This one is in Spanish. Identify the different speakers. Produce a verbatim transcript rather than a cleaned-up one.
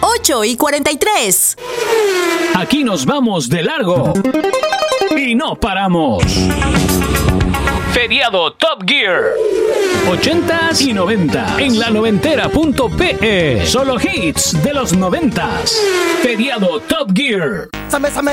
Speaker 1: ocho y cuarenta y tres.
Speaker 2: Aquí nos vamos de largo y no paramos. Feriado Top Gear. ochentas y noventa en la noventera punto pe. Solo hits de los noventas. Feriado Top Gear.